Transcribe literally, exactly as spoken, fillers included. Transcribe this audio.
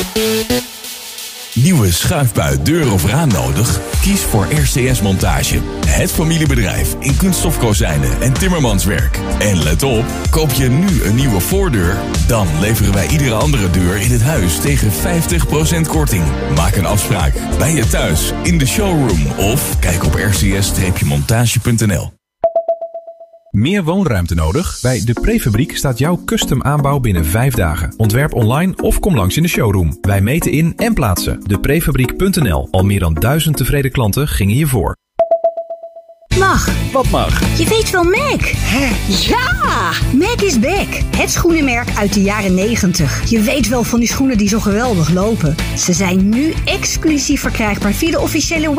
Nieuwe schuifbui, deur of raam nodig? Kies voor R C S Montage. Het familiebedrijf in kunststofkozijnen en timmermanswerk. En let op, koop je nu een nieuwe voordeur? Dan leveren wij iedere andere deur in het huis tegen vijftig procent korting. Maak een afspraak bij je thuis, in de showroom of kijk op r c s montage punt n l. Meer woonruimte nodig? Bij De Prefabriek staat jouw custom aanbouw binnen vijf dagen. Ontwerp online of kom langs in de showroom. Wij meten in en plaatsen. de prefabriek punt n l. Al meer dan duizend tevreden klanten gingen hiervoor. Mag. Wat mag? Je weet wel Mac. Hè? Ja! Mac is back. Het schoenenmerk uit de jaren negentig. Je weet wel van die schoenen die zo geweldig lopen. Ze zijn nu exclusief verkrijgbaar via de officiële